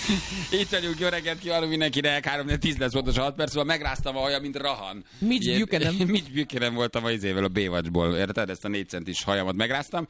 Itt vagyunk, jó reggelt kívánunk mindenkinek, 3-10 lesz pontosan 6 perc, szóval megráztam a hajam, mint Rahan. Mitch Buchanan. Mitch Buchanan voltam a izével, a Baywatchból, érted? Ezt a 4 centis hajamat megráztam.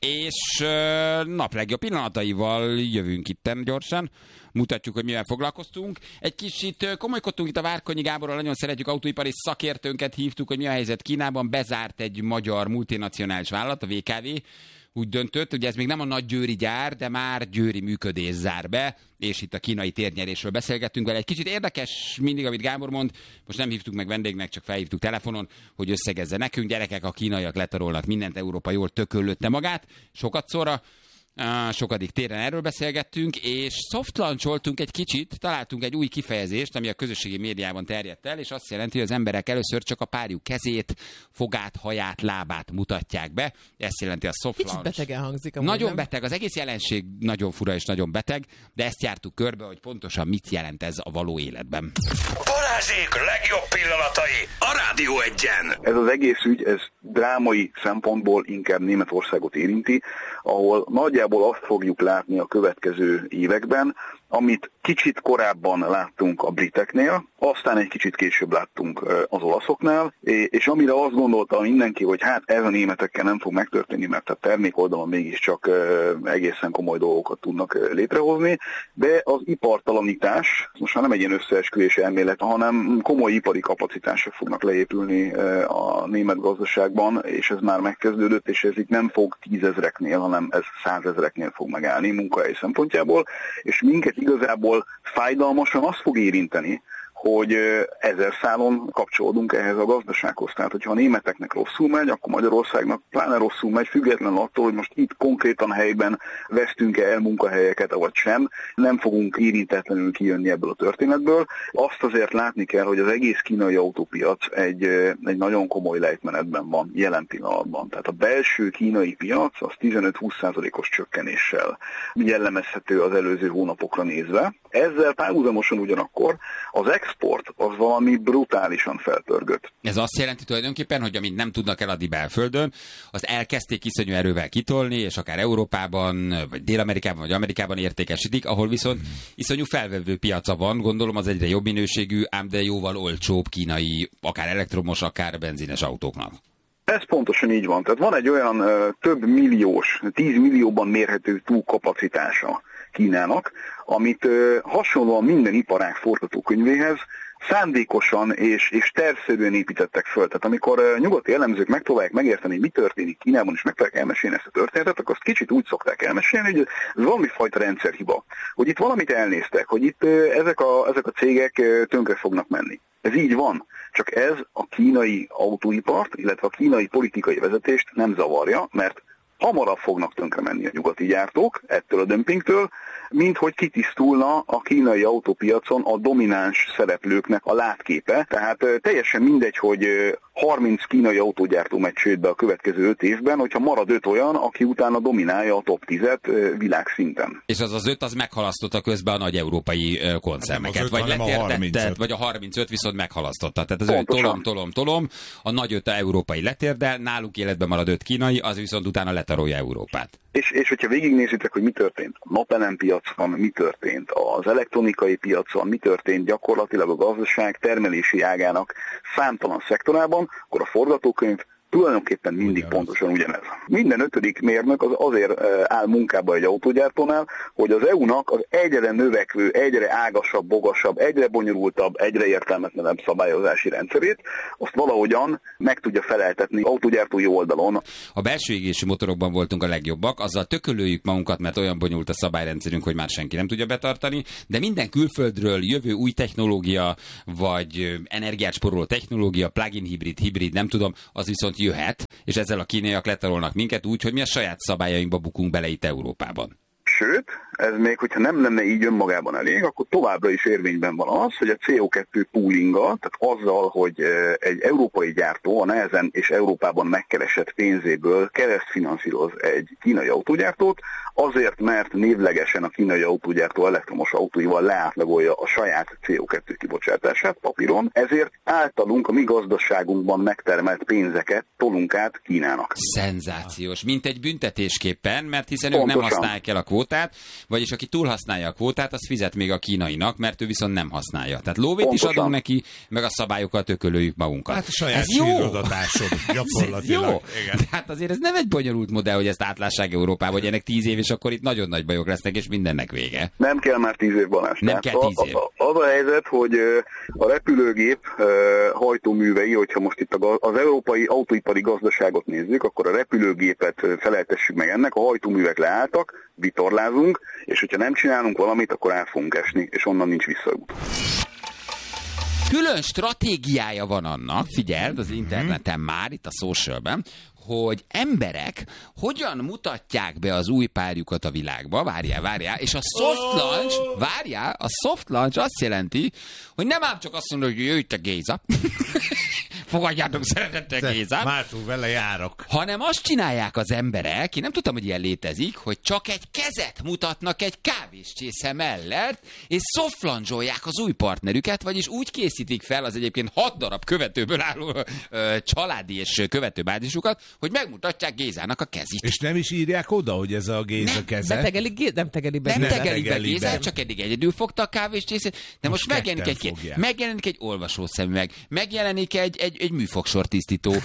És nap legjobb pillanataival jövünk itten gyorsan. Mutatjuk, hogy mivel foglalkoztunk. Egy kicsit komolykodtunk itt a Várkonyi Gáborral, nagyon szeretjük, autóipari szakértőnket hívtuk, hogy mi a helyzet Kínában. Bezárt egy magyar multinacionális vállalat, a VKV. Úgy döntött, ugye ez még nem a nagy győri gyár, de már győri működés zár be, és itt a kínai térnyerésről beszélgettünk vele. Egy kicsit érdekes mindig, amit Gábor mond, most nem hívtuk meg vendégnek, csak felhívtuk telefonon, hogy összegezze nekünk. Gyerekek, a kínaiak letarolnak mindent, Európa jól tököllötte magát, sokat szóra. Sokadik téren erről beszélgettünk, és soft launcholtunk egy kicsit, találtunk egy új kifejezést, ami a közösségi médiában terjedt el, és azt jelenti, hogy az emberek először csak a párjuk kezét, fogát, haját, lábát mutatják be. Ezt jelenti a soft launch. Kicsit betegen hangzik. Nagyon nem? beteg, az egész jelenség nagyon fura és nagyon beteg, de ezt jártuk körbe, hogy pontosan mit jelent ez a való életben. Balázsék legjobb pillanatai a Rádió Egyen. Ez az egész ügy, ez drámai szempontból inkább Németországot érinti, ahol nagyjából azt fogjuk látni a következő években, amit kicsit korábban láttunk a briteknél, aztán egy kicsit később láttunk az olaszoknál, és amire azt gondolta mindenki, hogy hát ez a németekkel nem fog megtörténni, mert a termék oldalon mégiscsak egészen komoly dolgokat tudnak létrehozni, de az ipartalanítás, most már nem egy ilyen összeesküvés elmélet, hanem komoly ipari kapacitások fognak leépülni a német gazdaságban, és ez már megkezdődött, és ez itt nem fog 10 000-eknél, hanem ez 100 000-eknél fog megállni munkahely szempontjából, és minket igazából fájdalmasan azt fog érinteni, hogy 1000 szálon kapcsolódunk ehhez a gazdasághoz. Tehát, hogyha a németeknek rosszul megy, akkor Magyarországnak pláne rosszul megy, függetlenül attól, hogy most itt konkrétan helyben vesztünk-e el munkahelyeket, vagy sem. Nem fogunk érintetlenül kijönni ebből a történetből. Azt azért látni kell, hogy az egész kínai autópiac egy nagyon komoly lejtmenetben van jelen pillanatban. Tehát a belső kínai piac az 15-20%-os csökkenéssel jellemezhető az előző hónapokra nézve. Ezzel párhuzamosan ugyanakkor az export az valami brutálisan felpörgött. Ez azt jelenti tulajdonképpen, hogy amit nem tudnak eladni belföldön, az elkezdték iszonyú erővel kitolni, és akár Európában, vagy Dél-Amerikában, vagy Amerikában értékesítik, ahol viszont iszonyú felvevő piaca van, gondolom az egyre jobb minőségű, ám de jóval olcsóbb kínai, akár elektromos, akár benzines autóknak. Ez pontosan így van. Tehát van egy olyan több milliós, 10 millióban mérhető túlkapacitása Kínának, amit hasonlóan minden iparág forgatókönyvéhez szándékosan és tervszerűen építettek föl. Tehát amikor nyugati elemzők megpróbálják megérteni, mi történik Kínában, és megpróbálják elmesélni ezt a történetet, akkor azt kicsit úgy szokták elmesélni, hogy ez valami fajta rendszerhiba. Hogy itt valamit elnéztek, hogy itt ezek a cégek tönkre fognak menni. Ez így van. Csak ez a kínai autóipart, illetve a kínai politikai vezetést nem zavarja, mert hamarabb fognak tönkre menni a nyugati gyártók ettől a dömpingtől, mint hogy kitisztulna a kínai autópiacon a domináns szereplőknek a látképe. Tehát teljesen mindegy, hogy 30 kínai autógyártó megy csődbe a következő 5 évben, hogyha marad 5 olyan, aki utána dominálja a top 10-et világszinten. És az 5 az meghalasztotta közben a nagy európai koncerneket, vagy letérdett, vagy a 35 viszont meghalasztotta. Tehát ez tolom, a nagy 5 európai letérdel, náluk életben marad 5 kínai, az viszont utána letarolja Európát. És hogyha végignézitek, hogy mi történt a napelempiacon, mi történt az elektronikai piacon, mi történt gyakorlatilag a gazdaság termelési ágának számtalan szektorában, akkor a forgatókönyv tulajdonképpen mindig pontosan ugyanez. Minden 5. mérnök az azért áll munkába egy autógyártónál, hogy az EU-nak az egyre növekvő, egyre ágasabb, bogasabb, egyre bonyolultabb, egyre értelmetlenebb szabályozási rendszerét, azt valahogyan meg tudja feleltetni autógyártói oldalon. A belső égésű motorokban voltunk a legjobbak, azzal tökölőjük magunkat, mert olyan bonyolult a szabályrendszerünk, hogy már senki nem tudja betartani, de minden külföldről jövő új technológia, vagy energiát spóroló technológia, plug-in hibrid, nem tudom, az viszont jöhet, és ezzel a kínaiak letarolnak minket úgy, hogy mi a saját szabályainkba bukunk bele itt Európában. Sőt, ez még, hogyha nem lenne így önmagában elég, akkor továbbra is érvényben van az, hogy a CO2 poolinggal, tehát azzal, hogy egy európai gyártó a nehezen és Európában megkeresett pénzéből keresztfinanszíroz egy kínai autógyártót, azért, mert névlegesen a kínai autógyártó elektromos autóival leátlagolja a saját CO2 kibocsátását papíron, ezért általunk a mi gazdaságunkban megtermelt pénzeket tolunk át Kínának. Szenzációs, mint egy büntetésképpen, mert hiszen ők nem használják el a kvótát. vagyis aki túlhasználja a kvótát, az fizet még a kínainak, mert ő viszont nem használja. Tehát lóvét Pontosan. is adunk neki, meg a szabályokat ökölőjük magunkat. Hát a saját ez jó. sírodatásod gyakorlatilag. Jó. De hát azért ez nem egy bonyolult modell, hogy ezt átlássák Európában, hogy ennek 10 év, és akkor itt nagyon nagy bajok lesznek, és mindennek vége. Nem kell már 10 év, Balázs. Nem kell 10 év. Az a helyzet, hogy a repülőgép hajtóművei, hogyha most itt az európai autóipari gazdaságot nézzük, akkor a repülőgépet feleltessük meg ennek, a hajtóművek leálltak, vitorlázunk, és hogyha nem csinálunk valamit, akkor el fogunk esni, és onnan nincs visszaút. Külön stratégiája van annak, figyeld, az interneten már, itt a socialben, hogy emberek hogyan mutatják be az új párjukat a világba, várjál, és a soft launch, a soft launch azt jelenti, hogy nem ám csak azt mondod, hogy jöjj te Géza, fogadjátok szeretettel Géza, Mártól vele járok. hanem azt csinálják az emberek, én nem tudtam, hogy ilyen létezik, hogy csak egy kezet mutatnak egy kávéscsésze mellett, és softlaunch-olják az új partnerüket, vagyis úgy készítik fel az egyébként 6 darab követőből álló családi és követőbázisukat, hogy megmutatják Gézának a kezét. És nem is írják oda, hogy ez a Géza keze? Nem tegeli be Gézát, csak eddig egyedül fogta a kávéscsészét, de most megjelenik egy olvasószemüveg, megjelenik egy műfogsor-tisztító,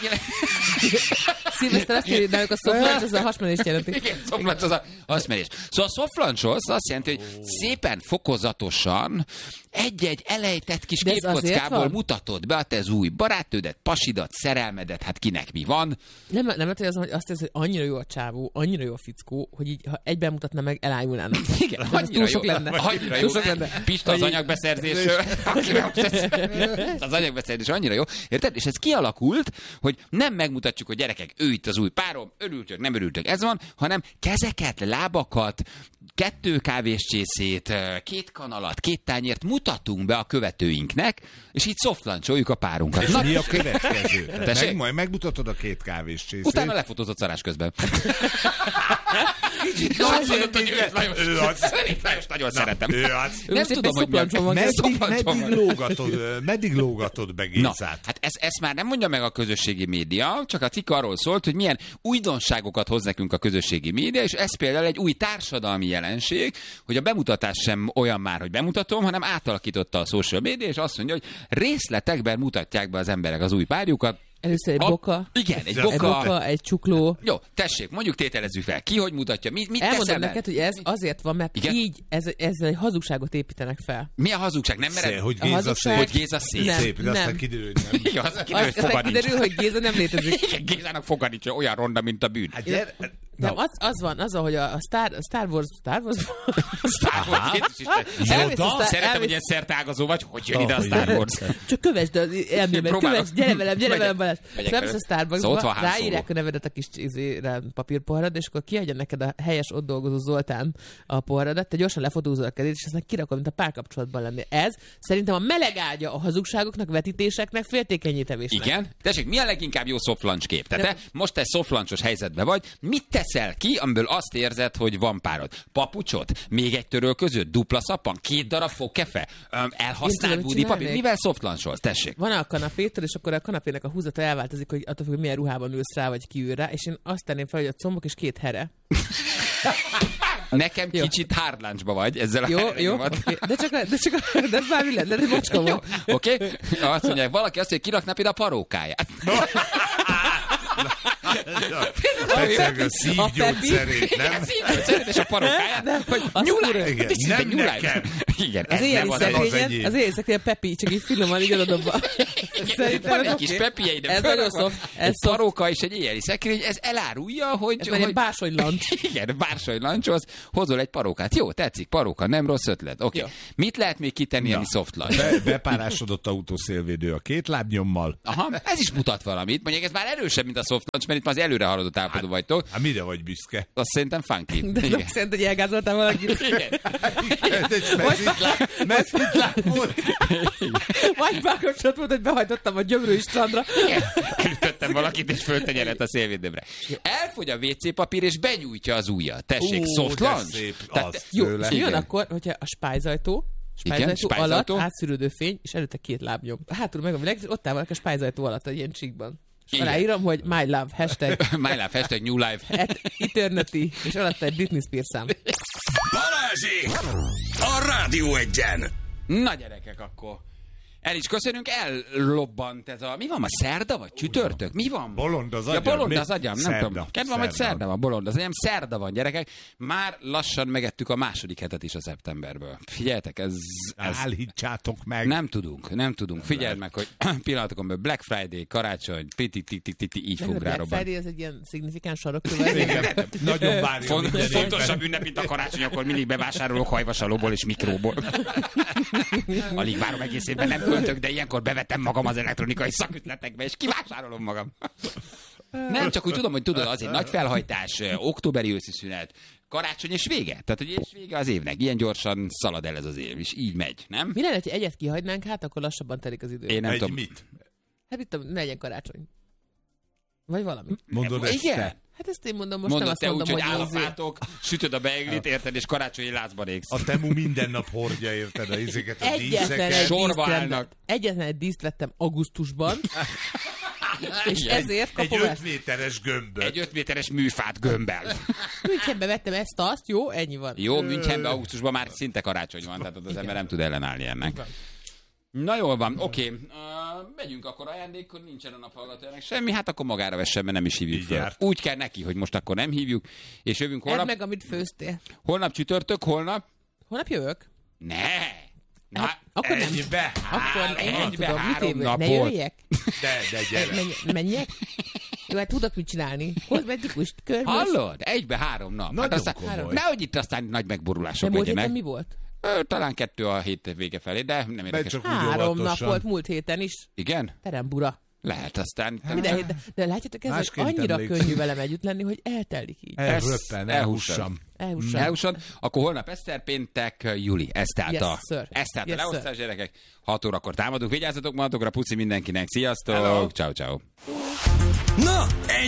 Szilveszter azt írja, náluk a softlaunch az a hasmenést jelenti. Igen, softlaunch az a hasmenés. Szóval a softlaunch azt jelenti, hogy szépen fokozatosan egy-egy elejtett kis képkockából mutatod be a te új barátnődet, pasidat, szerelmedet, hát kinek mi van. Nem lehet, hogy azt hisz, hogy annyira jó a csávó, annyira jó a fickó, hogy így, ha egyben mutatna meg, elájulnának. Igen, annyira jó. Annyira jó. Pista az anyagbeszerzésről. Az anyagbeszerzés annyira jó. Érted? És ez kialakult, hogy nem megmutatjuk, hogy gyerekek, ő itt az új párom, örültök, nem örültök, ez van, hanem kezeket, lábakat, 2 kávéscsészét, 2 kanalat, 2 tányért mutatunk be a követőinknek, és így softlancsoljuk a párunkat. És mi a következő? Majd megmutatod a 2 kávéscsészét. Utána lefotózott szarás közben. Kicsit Lajos nagyon szeretem. Nem tudom, hogy meddig lógatod be Gézát? Na, hát ezt már nem mondja meg a közösségi média, csak a cikk arról szólt, hogy milyen újdonságokat hoz nekünk a közösségi média, és ez például egy új társadalmi jelenség, hogy a bemutatás sem olyan már, hogy bemutatom, hanem átalakította a social média, és azt mondja, hogy részletekben mutatják be az emberek az új párjukat. Először egy boka. Igen, egy boka. Egy csukló. Jó, tessék, mondjuk tételezzük fel. Ki hogy mutatja? Mit elmondom neked, hogy ez azért van, mert igen? Így ezzel egy hazugságot építenek fel. Mi a hazugság? Nem mered? Hogy Géza szép. Szép, de aztán kiderül, hogy nem. Igen, aztán kiderül, hogy Géza nem létezik. Igen, Gézának foga nincs, olyan ronda, mint a bűn. Hát nem, az van, hogy a Star Wars... Szeretem, hogy ilyen szertágazó vagy, hogy jön ide a Star Wars. Csak kövesd az elmémet, gyere velem Balázs. Nem a Starbucksba, ráírják a nevedet a kis papírpoharad, és akkor kiadja neked a helyes ott dolgozó Zoltán a poharadat, te gyorsan lefotózol a kezét, és aztán kirakod, mint a párkapcsolatban lenni. Ez szerintem a meleg ágya a hazugságoknak, vetítéseknek, féltékenyítevésnek. Igen? Tessék, mi a leginkább jó softlaunch kép? Tehát te most egy softlaunchos helyzetben vagy, mit teszel ki, amiből azt érzed, hogy van párod? Papucsot? Még egy törölközőt? Dupla szappan? 2 darab fogkefe? Elhasznált búdipapír? Mivel softlaunchol? Tessék. Van a kanapétől, és akkor a kanapének a húzata elváltozik, hogy attól függ, hogy milyen ruhában ülsz rá, vagy ki ül rá, és én azt tenném fel, hogy a combok és 2 here. Nekem kicsit hard lunchba vagy ezzel a jó, okay. de ez már mi lenne, de macska van. Oké? Azt mondják, valaki azt mondja, kirakná például a parókáját. Persze, a szívgyógyszerét, nem? Szívgyógyszerét és a parókáját, hogy nyuláj. Nem nekem. Igen, az éjjeli szekrényen Pepi, csak így finoman így odadobva. Van egy kis Pepi, de egy paróka és egy éjjeli szekrény, ez elárulja, hogy... Ez már egy bársonylancs. Igen, bársonylancshoz hozol egy parókát. Jó, tetszik, paróka, nem rossz ötlet. Oké. Mit lehet még kitenni, ami soft lunch? Bepárásodott autószélvédő a 2 lábnyommal. Aha, ez is mutat valamit. Mondjuk ez már erősebb, mint a soft lunch, mert itt már az előre haladott állapotú vagytok. Hát mire vagy büszke? Azt szerintem funky. De nem szerint, hogy elgázoltál valakit. Igen. Meszkitláb volt. Vagy párkapcsolat volt, hogy behajtottam a Gyömrői strandra. Elütöttem valakit, és föltenyerett a szélvédőmre. Elfogy a WC papír, és benyújtja az ujjat. Tessék, soft lunch. Jó, jön akkor, hogyha a spájzajtó alatt átszűrődő fény, és előtte 2 lábnyom. Hátul meg a világ, és ott áll valaki a spájzajtó alatt, egy ilyen csíkban. És aláírom, hogy my love, hashtag. My love, hashtag new life. Eternity, és alatt egy Britney Spears szám. Balázsék! A Rádió Egyen! Na gyerekek, akkor el is köszönünk, ellobbant ez a... Mi van ma, szerda vagy csütörtök? Mi van? Bolond az agyam. Ja, bolond az agyam, nem tudom. Kedvem, hogy szerda van, bolond az agyam. Szerda van, gyerekek. Már lassan megettük a második hetet is a szeptemberből. Figyeljetek, ez... Állítsátok meg. Nem tudunk. Figyeld meg, hogy pillanatokon belül Black Friday, karácsony, így fog rá robban. Black Friday ez egy ilyen szignifikáns sarokkövet. Nagyon várja. Fontosabb ünnep, mint a karácsony, akkor mindig bevásárolok hajvasalóból és mikróból. Alig várom egész évben, nem költök, de ilyenkor bevetem magam az elektronikai szakütletekbe, és kivásárolom magam. Nem, csak úgy tudom, hogy tudod, azért nagy felhajtás, októberi őszi szünet, karácsony és vége. Tehát, hogy és vége az évnek. Ilyen gyorsan szalad el ez az év, és így megy, nem? Mi lenne, hogy egyet kihagynánk, hát akkor lassabban telik az idő. Én nem tudom. Mit? Hát itt ne legyen karácsony. Vagy valami. Mondod ezt igen? te? Hát ezt én mondom, most nem azt mondom, hogy áll a fátok, sütöd a beiglit, érted, és karácsonyi lázban égsz. A Temu minden nap hordja, érted, a izéket, a díszeket. Sorba állnak. Egyetlen egy díszt vettem augusztusban, és ezért kapom egy 5 méteres gömböt. Egy 5 méteres műfát gömbbel. Münchenbe vettem ezt-azt, jó, ennyi van. Jó, Münchenben augusztusban már szinte karácsony van, tehát az ember nem tud ellenállni ennek. Na jól van, oké. Megyünk akkor ajándékkor, nincsen a naphallgatójának semmi, hát akkor magára vessen, mert nem is hívjuk fel. Úgy kell neki, hogy most akkor nem hívjuk, és jövünk holnap. Edd meg, amit főztél. Holnap csütörtök, holnap? Holnap jövök? Ne! Hát, akkor nem. Akkor én nem tudom, mit évő. Ne jöjjek? De gyere. Menjek? Jó, hát tudok mit csinálni. Hozd meg Dikust, körmös. Hallod? 3 nap. Nagyon hát komoly. nehogy itt aztán nagy megborulások de legyenek. múlt héten mi volt? Talán 2 a hét vége felé, de nem érdekes. 3 nap volt múlt héten is. Igen? Terembura. Lehet aztán. De látjátok, ez annyira könnyű velem együtt lenni, hogy eltelik így. Elhússam. Akkor holnap Eszter, péntek Juli. Ez tehát a yes, leosztás, gyerekek. 6 órakor támadunk. Vigyázzatok magatokra, puci mindenkinek. Sziasztok! Ciao. Na,